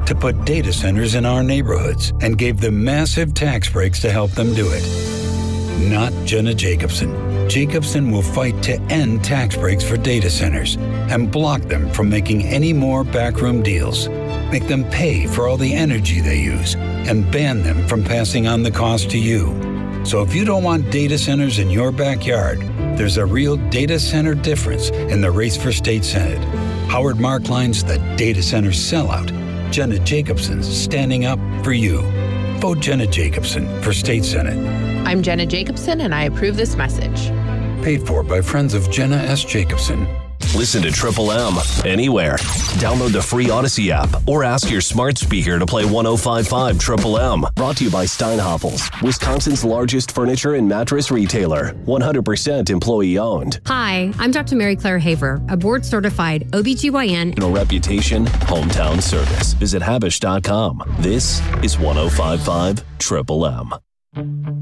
to put data centers in our neighborhoods and gave them massive tax breaks to help them do it. Not Jenna Jacobson. Jacobson will fight to end tax breaks for data centers and block them from making any more backroom deals, make them pay for all the energy they use, and ban them from passing on the cost to you. So if you don't want data centers in your backyard, there's a real data center difference in the race for state senate. Howard Markline's The Data Center Sellout. Jenna Jacobson's standing up for you. Vote Jenna Jacobson for state senate. I'm Jenna Jacobson, and I approve this message. Paid for by friends of Jenna S. Jacobson. Listen to Triple M anywhere. Download the free Odyssey app or ask your smart speaker to play 105.5 Triple M. Brought to you by Steinhoffels, Wisconsin's largest furniture and mattress retailer. 100% employee owned. Hi, I'm Dr. Mary Claire Haver, a board-certified OBGYN. A reputation, hometown service. Visit Habish.com. This is 105.5 Triple M.